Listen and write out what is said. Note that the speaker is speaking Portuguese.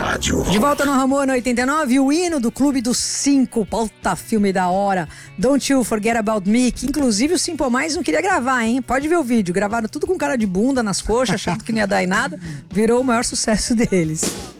rádio. De volta no Ramon 89, o hino do Clube dos 5. Puta filme da hora. Don't You Forget About Me, que inclusive o Simple Minds não queria gravar, hein? Pode ver o vídeo. Gravaram tudo com cara de bunda nas coxas, achando que não ia dar em nada. Virou o maior sucesso deles.